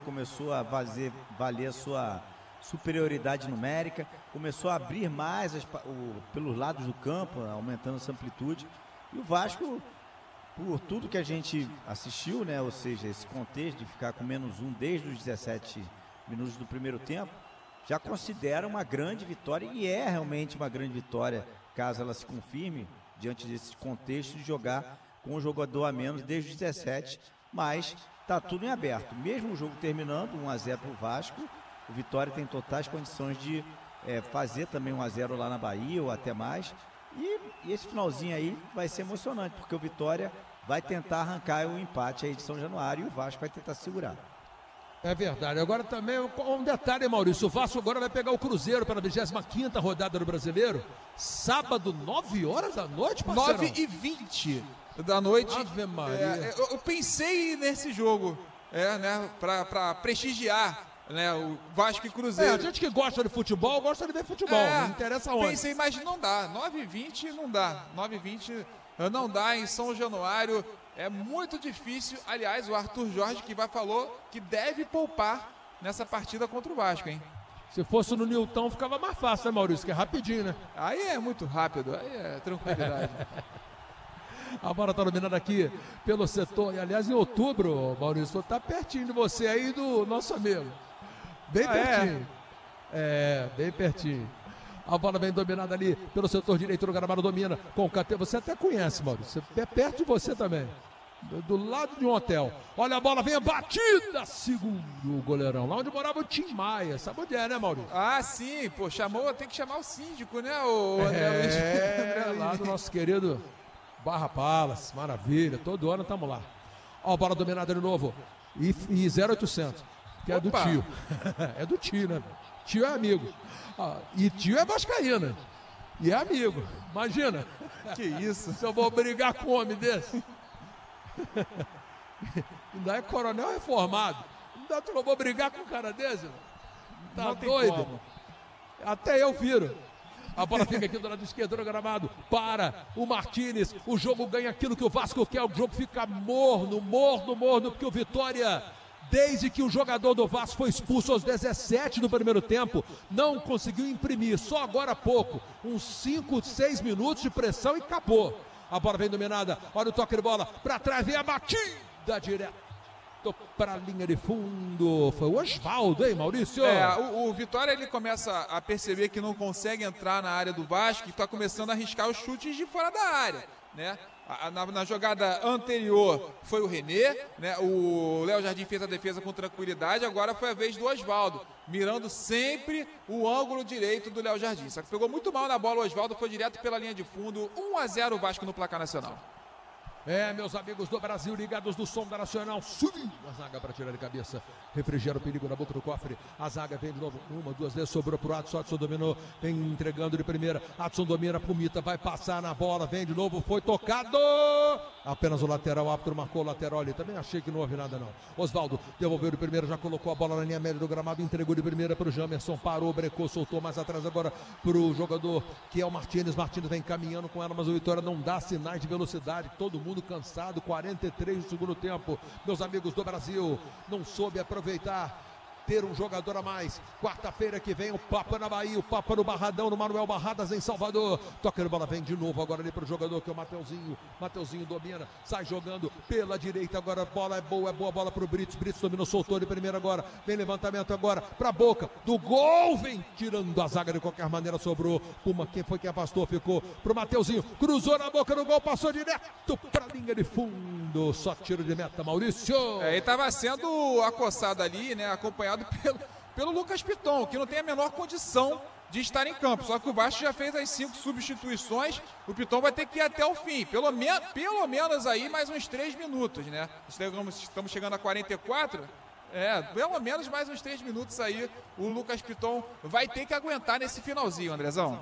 começou a valer a sua superioridade numérica, começou a abrir mais pelos lados do campo, aumentando essa amplitude. E o Vasco, por tudo que a gente assistiu, né, ou seja, esse contexto de ficar com -1 desde os 17 minutos do primeiro tempo, já considera uma grande vitória, e é realmente uma grande vitória, caso ela se confirme, diante desse contexto de jogar com um jogador a menos desde os 17, mas está tudo em aberto. Mesmo o jogo terminando 1-0 para o Vasco, o Vitória tem totais condições de fazer também 1-0 lá na Bahia ou até mais. E esse finalzinho aí vai ser emocionante, porque o Vitória vai tentar arrancar o empate aí de São Januário e o Vasco vai tentar segurar. É verdade. Agora também um detalhe, Maurício. O Vasco agora vai pegar o Cruzeiro pela 25ª rodada do Brasileiro. Sábado, 9 horas da noite, parceirão? 9h20 da noite. Ave Maria. Eu pensei nesse jogo, né, pra prestigiar, né, o Vasco e Cruzeiro. A gente que gosta de futebol, gosta de ver futebol. Não interessa onde. Pensei, mas não dá. 9h20 não dá. 9h20 não dá em São Januário. É muito difícil. Aliás, o Arthur Jorge falou que deve poupar nessa partida contra o Vasco, hein? Se fosse no Nilton ficava mais fácil, né, Maurício? Que é rapidinho, né? Aí é muito rápido, aí é tranquilidade. A bola tá dominando aqui pelo setor. E aliás, em outubro, Maurício, tá pertinho de você aí, do nosso amigo. Bem pertinho. Bem pertinho. A bola vem dominada ali pelo setor direito do gramado, domina com o Cate. Você até conhece, Maurício. É perto de você também. Do lado de um hotel. Olha a bola, vem a batida. Segundo o goleirão. Lá onde morava o Tim Maia. Sabe onde é, né, Maurício? Ah, sim. Pô, tem que chamar o síndico, né, o André Luiz? André Luiz. Lá do nosso querido Barra Palace. Maravilha. Todo ano estamos lá. Ó, a bola dominada de novo. E 0800. Que é do tio. É do tio, né? Tio é amigo. E tio é vascaína. E é amigo. Imagina. Que isso? Se eu vou brigar com um homem desse. Ainda é coronel reformado. Ainda eu vou brigar com um cara desse? Tá não doido? Como. Até eu viro. A bola fica aqui do lado esquerdo do gramado. Para o Martínez. O jogo ganha aquilo que o Vasco quer. O jogo fica morno, porque o Vitória, desde que o jogador do Vasco foi expulso aos 17 do primeiro tempo, não conseguiu imprimir. Só agora há pouco, uns 5, 6 minutos de pressão e acabou. A bola vem dominada, olha o toque de bola, para trás vem a batida direto para a linha de fundo. Foi o Osvaldo, hein, Maurício? O Vitória, ele começa a perceber que não consegue entrar na área do Vasco e está começando a arriscar os chutes de fora da área, né? Na jogada anterior foi o René, né? O Léo Jardim fez a defesa com tranquilidade. Agora foi a vez do Osvaldo, mirando sempre o ângulo direito do Léo Jardim. Só que pegou muito mal na bola o Osvaldo, foi direto pela linha de fundo. 1-0 o Vasco no placar nacional. Meus amigos do Brasil, ligados do som da Nacional, subiu a zaga para tirar de cabeça, refrigera o perigo na boca do cofre. A zaga vem de novo, 1, 2 vezes, sobrou pro Adson, Adson dominou, vem entregando de primeira, Adson domina, Pumita vai passar na bola, vem de novo, foi tocado, apenas o lateral, o árbitro marcou o lateral ali, também achei que não houve nada não. Osvaldo devolveu de primeira, já colocou a bola na linha média do gramado, entregou de primeira para o Jamerson, parou, brecou, soltou mais atrás agora pro jogador que é o Martínez. Martínez vem caminhando com ela, mas o Vitória não dá sinais de velocidade, todo mundo cansado, 43 do segundo tempo. Meus amigos do Brasil, não soube aproveitar, ter um jogador a mais. Quarta-feira que vem o Papa na Bahia, o Papa no Barradão, no Manuel Barradas em Salvador. Toca de bola, vem de novo agora ali para o jogador que é o Mateuzinho. Mateuzinho domina, sai jogando pela direita agora, bola é boa bola para o Brits. Brits dominou, soltou de primeira agora, vem levantamento agora para a boca do gol, vem tirando a zaga de qualquer maneira, sobrou Puma, quem foi que afastou, ficou pro Mateuzinho, cruzou na boca do gol, passou direto para a linha de fundo, só tiro de meta, Maurício. Ele estava sendo acossado ali, né, acompanhado pelo Lucas Piton, que não tem a menor condição de estar em campo. Só que o Vasco já fez as 5 substituições. O Piton vai ter que ir até o fim. Pelo menos aí mais uns 3 minutos, né? Estamos chegando a 44. Pelo menos mais uns 3 minutos aí. O Lucas Piton vai ter que aguentar nesse finalzinho, Andrezão.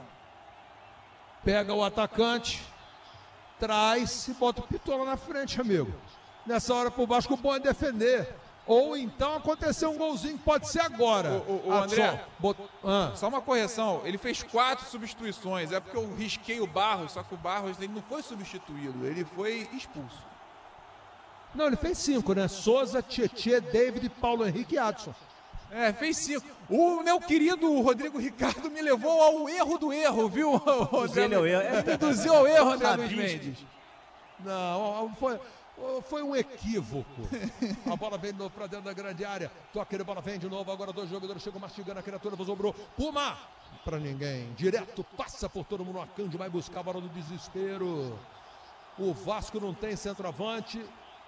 Pega o atacante, traz e bota o Piton lá na frente, amigo. Nessa hora pro Vasco bom é defender. Ou então aconteceu um golzinho que pode ser agora. O André, só uma correção. Ele fez 4 substituições. É porque eu risquei o Barros, só que o Barros ele não foi substituído, ele foi expulso. Não, ele fez 5, né? Souza, Tietê, David, Paulo Henrique e Adson. Fez 5. O meu querido Rodrigo Ricardo me levou ao erro do erro, viu? Me induziu ao erro, André Luiz Mendes. Não, foi um equívoco. A bola vem de novo pra dentro da grande área. Toca, a bola vem de novo. Agora 2 jogadores chegam mastigando a criatura. Sobrou Puma. Pra ninguém. Direto, passa por todo mundo. Arcanjo vai buscar a bola do desespero. O Vasco não tem centroavante.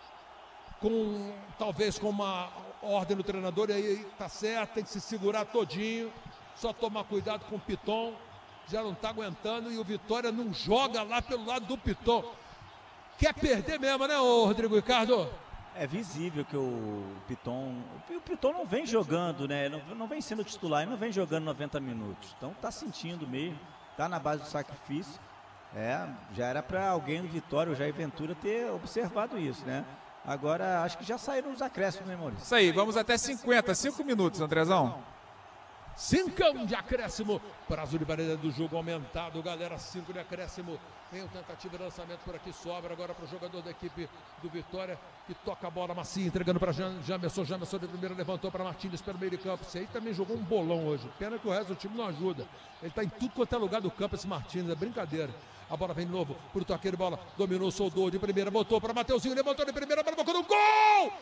Talvez com uma ordem do treinador, e aí tá certo, tem que se segurar todinho, só tomar cuidado com o Piton, já não tá aguentando, e o Vitória não joga lá pelo lado do Piton. Quer perder mesmo, né, Rodrigo Ricardo? É visível que o Piton não vem jogando, né, não vem sendo titular, ele não vem jogando 90 minutos, então tá sentindo mesmo, tá na base do sacrifício, já era para alguém do Vitória, o Jair Ventura, ter observado isso, né? Agora, acho que já saíram os acréscimos, né, Maurício? Isso aí, vamos até 5 minutos, Andrezão. 5 de acréscimo. Prazo de validade do jogo aumentado, galera. 5 de acréscimo. Tem tentativa de lançamento por aqui, sobra agora para o jogador da equipe do Vitória, que toca a bola macia, entregando para Jamerson. Jamerson de primeira levantou para Martins pelo meio de campo. Esse aí também jogou um bolão hoje. Pena que o resto do time não ajuda. Ele está em tudo quanto é lugar do campo, esse Martins. É brincadeira. A bola vem de novo pro toque de bola. Dominou, soldou de primeira, botou para Mateuzinho, levantou de primeira, para boca do gol!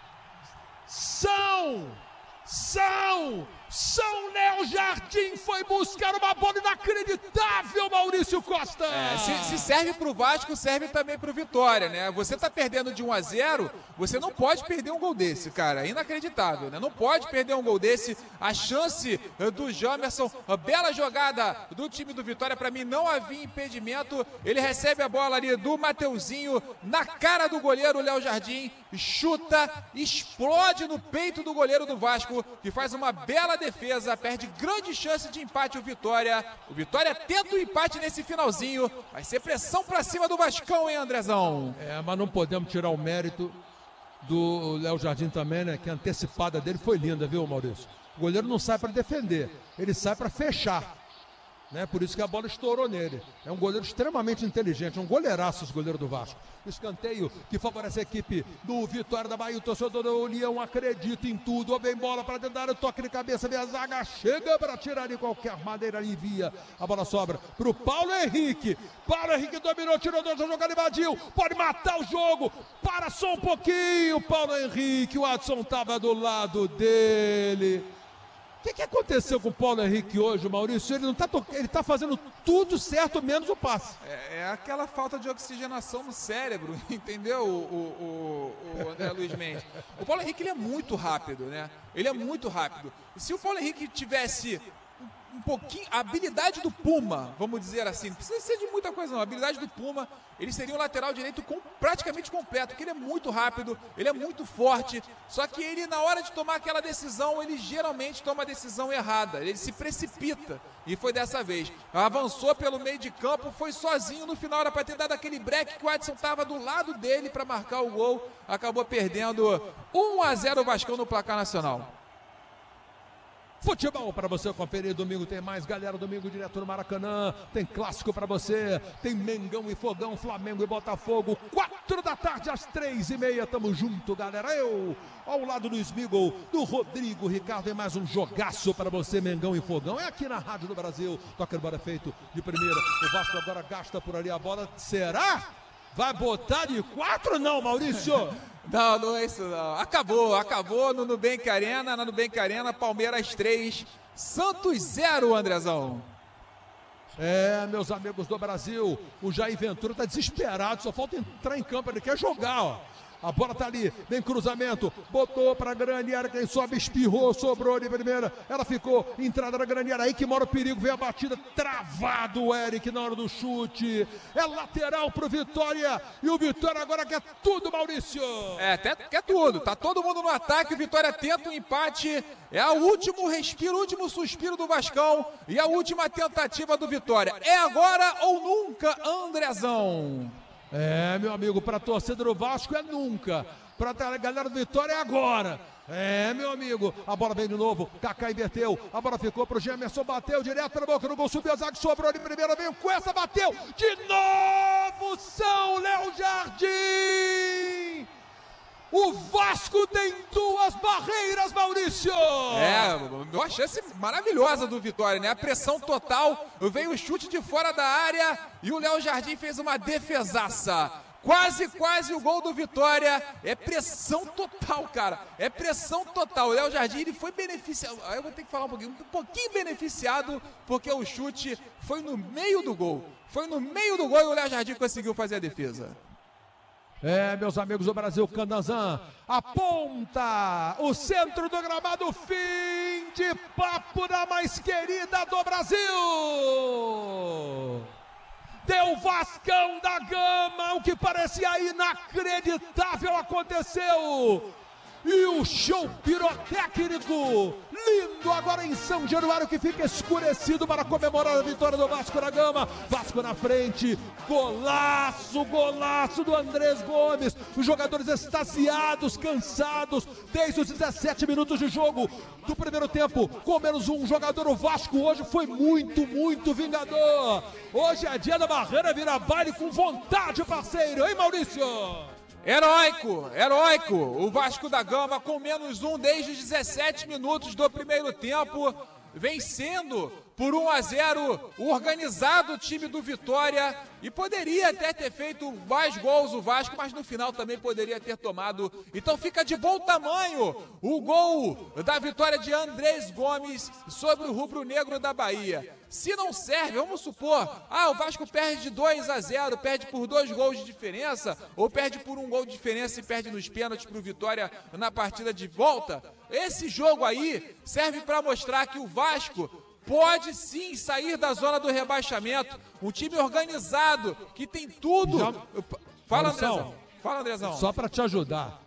São Léo Jardim foi buscar uma bola inacreditável, Maurício Costa. Se serve pro Vasco, serve também pro Vitória, né? Você tá perdendo de 1-0, você não pode perder um gol desse, cara. Inacreditável, né? Não pode perder um gol desse. A chance do Jamerson, a bela jogada do time do Vitória, pra mim não havia impedimento. Ele recebe a bola ali do Mateuzinho na cara do goleiro Léo Jardim, chuta, explode no peito do goleiro do Vasco, que faz uma bela defesa, perde grande chance de empate o Vitória. O Vitória tenta o empate nesse finalzinho. Vai ser pressão pra cima do Vascão, hein, Andrezão? Mas não podemos tirar o mérito do Léo Jardim também, né? Que a antecipada dele foi linda, viu, Maurício? O goleiro não sai para defender, ele sai para fechar. Né? Por isso que a bola estourou nele. É um goleiro extremamente inteligente, um goleiraço esse goleiro do Vasco. Escanteio que favorece a equipe do Vitória da Bahia. O torcedor do Leão acredita em tudo. Vem bola para dentro da área, toque de cabeça, vem a zaga, chega para tirar de qualquer maneira, alivia. A bola sobra para o Paulo Henrique. Paulo Henrique dominou, tirou 2, a jogada, invadiu. Pode matar o jogo. Para só um pouquinho, Paulo Henrique. O Adson estava do lado dele. O que aconteceu com o Paulo Henrique hoje, Maurício? Ele tá fazendo tudo certo, menos o passe. É aquela falta de oxigenação no cérebro, entendeu, o André Luiz Mendes? O Paulo Henrique, ele é muito rápido, né? Ele é muito rápido. Se o Paulo Henrique tivesse um pouquinho, a habilidade do Puma, vamos dizer assim, não precisa ser de muita coisa não, a habilidade do Puma, ele seria um lateral direito praticamente completo, porque ele é muito rápido, ele é muito forte, só que ele, na hora de tomar aquela decisão, ele geralmente toma a decisão errada, ele se precipita, e foi dessa vez. Avançou pelo meio de campo, foi sozinho no final, era para ter dado aquele break que o Adson estava do lado dele para marcar o gol, acabou perdendo 1-0 o Vascão no placar nacional. Futebol para você conferir, domingo tem mais, galera, domingo direto no Maracanã, tem clássico para você, tem Mengão e Fogão, Flamengo e Botafogo, 4 da tarde às 3h30, tamo junto, galera, eu, ao lado do Smigol, do Rodrigo Ricardo, é mais um jogaço para você, Mengão e Fogão, é aqui na Rádio do Brasil, toca de bola feito de primeira, o Vasco agora gasta por ali a bola, será? Vai botar de 4 não, Maurício? Não é isso não. Acabou no Nubank Arena, na Nubank Arena, Palmeiras 3, Santos 0, Andrezão. Meus amigos do Brasil, o Jair Ventura tá desesperado, só falta entrar em campo, ele quer jogar, ó. A bola tá ali, vem cruzamento, botou pra grande área, quem sobe, espirrou, sobrou de primeira, ela ficou, entrada na grande área, aí que mora o perigo, vem a batida, travado o Eric na hora do chute, é lateral pro Vitória, e o Vitória agora quer tudo, Maurício. Quer tudo, tá todo mundo no ataque, o Vitória tenta um empate, é o último respiro, o último suspiro do Vascão, e a última tentativa do Vitória, é agora ou nunca, Andrezão. Meu amigo, para a torcida do Vasco é nunca, para a galera do Vitória é agora. Meu amigo, a bola vem de novo, Kaká inverteu, a bola ficou pro Gemerson, bateu direto na boca do gol, subiu a zaga, sobrou de primeira, veio com essa, bateu, de novo São Léo Jardim! O Vasco tem 2 barreiras, Maurício! Uma chance maravilhosa do Vitória, né? A pressão total, veio o chute de fora da área e o Léo Jardim fez uma defesaça. Quase o gol do Vitória. É pressão total, cara. É pressão total. O Léo Jardim, ele foi beneficiado. Eu vou ter que falar um pouquinho beneficiado, porque o chute foi no meio do gol. Foi no meio do gol e o Léo Jardim conseguiu fazer a defesa. Meus amigos do Brasil, Candanzan aponta o centro do gramado, fim de papo da mais querida do Brasil. Deu Vascão da Gama, o que parecia inacreditável aconteceu. E o show pirotécnico, lindo agora em São Januário, que fica escurecido para comemorar a vitória do Vasco da Gama. Vasco na frente, golaço do Andrés Gomes. Os jogadores extasiados, cansados, desde os 17 minutos de jogo do primeiro tempo, com menos um jogador. O Vasco hoje foi muito vingador. Hoje é dia da barreira, vira baile com vontade, parceiro, hein, Maurício? Heróico, o Vasco da Gama com menos um desde os 17 minutos do primeiro tempo, vencendo por 1-0 o organizado time do Vitória, e poderia até ter feito mais gols o Vasco, mas no final também poderia ter tomado. Então fica de bom tamanho o gol da vitória de Andrés Gomes sobre o rubro-negro da Bahia. Se não serve, vamos supor, o Vasco perde de 2-0, perde por 2 gols de diferença, ou perde por 1 gol de diferença e perde nos pênaltis para o Vitória na partida de volta. Esse jogo aí serve para mostrar que o Vasco pode sim sair da zona do rebaixamento. Um time organizado, que tem tudo. Fala, Andrezão. Só para te ajudar.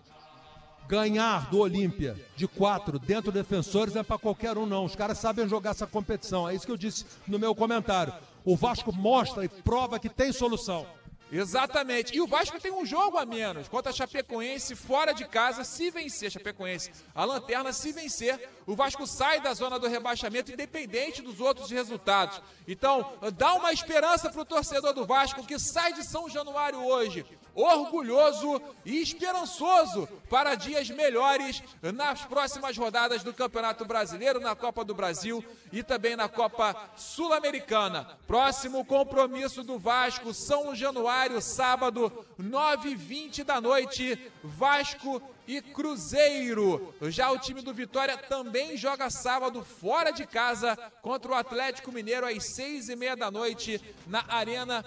Ganhar do Olímpia de 4 dentro de Defensores não é para qualquer um, não. Os caras sabem jogar essa competição. É isso que eu disse no meu comentário. O Vasco mostra e prova que tem solução. Exatamente. E o Vasco tem um jogo a menos contra a Chapecoense fora de casa. Se vencer a Chapecoense, a lanterna, se vencer, o Vasco sai da zona do rebaixamento, independente dos outros resultados. Então, dá uma esperança para o torcedor do Vasco, que sai de São Januário hoje orgulhoso e esperançoso para dias melhores nas próximas rodadas do Campeonato Brasileiro, na Copa do Brasil e também na Copa Sul-Americana. Próximo compromisso do Vasco, São Januário, sábado, 9h20 da noite, Vasco e Cruzeiro. Já o time do Vitória também joga sábado fora de casa contra o Atlético Mineiro às 6h30 da noite na Arena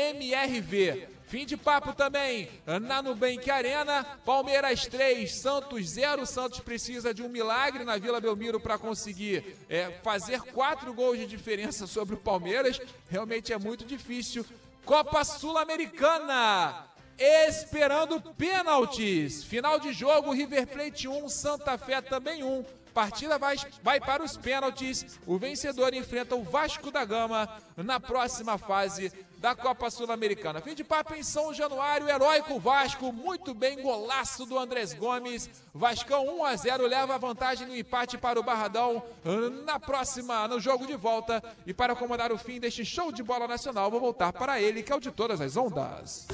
MRV. Fim de papo também na Nubank Arena, Palmeiras 3, Santos 0. Santos precisa de um milagre na Vila Belmiro para conseguir fazer 4 gols de diferença sobre o Palmeiras. Realmente é muito difícil. Copa Sul-Americana, esperando pênaltis. Final de jogo, River Plate 1, Santa Fé também 1. Partida vai para os pênaltis. O vencedor enfrenta o Vasco da Gama na próxima fase da Copa Sul-Americana. Fim de papo em São Januário, heróico Vasco, muito bem, golaço do Andrés Gomes. Vascão 1-0, leva a vantagem no empate para o Barradão no jogo de volta. E para acomodar o fim deste show de bola nacional, vou voltar para ele, que é o de todas as ondas.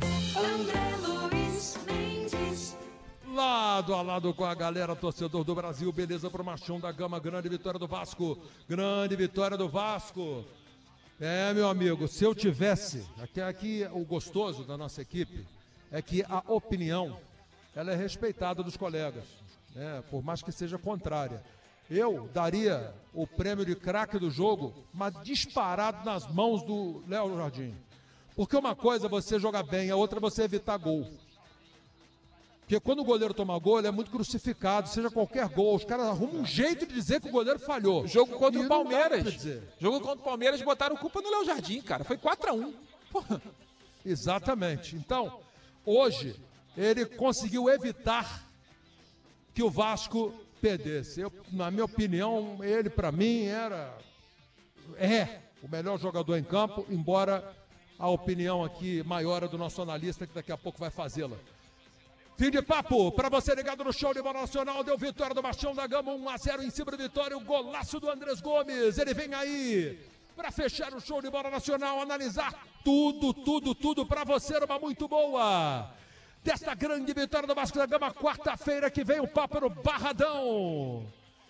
Lado a lado com a galera, torcedor do Brasil, beleza pro Machão da Gama, grande vitória do Vasco, grande vitória do Vasco. Meu amigo, se eu tivesse, aqui o gostoso da nossa equipe é que a opinião, ela é respeitada dos colegas, por mais que seja contrária. Eu daria o prêmio de craque do jogo, mas disparado nas mãos do Léo Jardim. Porque uma coisa é você jogar bem, a outra é você evitar gol. Porque quando o goleiro toma gol, ele é muito crucificado, seja qualquer gol. Os caras arrumam um jeito de dizer que o goleiro falhou. Jogo contra o Palmeiras. Jogo contra o Palmeiras, botaram culpa no Léo Jardim, cara. Foi 4-1. Porra. Exatamente. Então, hoje, ele conseguiu evitar que o Vasco perdesse. Na minha opinião, ele, para mim, é o melhor jogador em campo, embora a opinião aqui maior é do nosso analista, que daqui a pouco vai fazê-la. Fim de papo, para você ligado no show de bola nacional, deu vitória do Machão da Gama, 1-0 em cima da vitória, o golaço do Andrés Gomes, ele vem aí para fechar o show de bola nacional, analisar tudo para você, uma muito boa. desta grande vitória do Vasco da Gama, quarta-feira que vem o papo no Barradão.